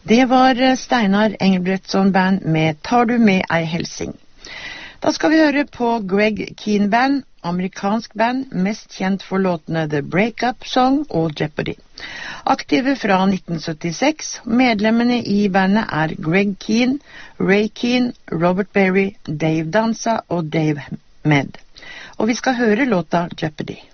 Det var Steinar Engelbrektsson Band med Tar du med ei helsing. Da skal vi høre på Greg Kihn Band, amerikansk band, mest kjent for låtene The Breakup Song og Jeopardy. Aktive fra 1976, medlemmene i bandet er Greg Kihn, Ray Kihn, Robert Berry, Dave Danza og Dave Med. Og vi skal høre låta Jeopardy.